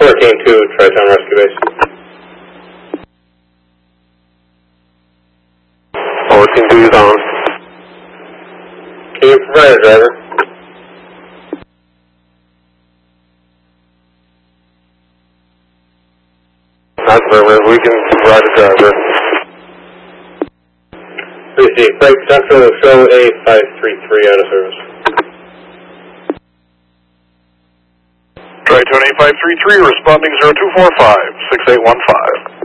14-2, Tri-Town Rescue Base. 14-2 is on. Can you provide a driver? Not affirmative, we can provide a driver. Receive, Frank Central, show A533 out of service. Tri-Town A533, responding 0245, 6815.